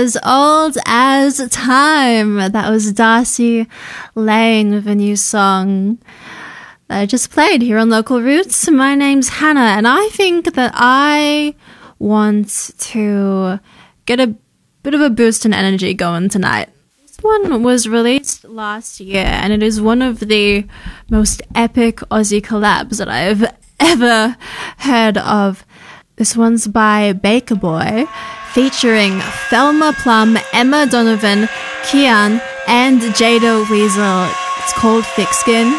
as old as time. That was Darcy Lane with a new song that I just played here on Local Roots. My name's Hannah, and I think that I want to get a bit of a boost in energy going tonight. This one was released last year, and it is one of the most epic Aussie collabs that I've ever heard of. This one's by Baker Boy, featuring Thelma Plum, Emma Donovan, Kian, and Jada Weasel. It's called Thick Skin.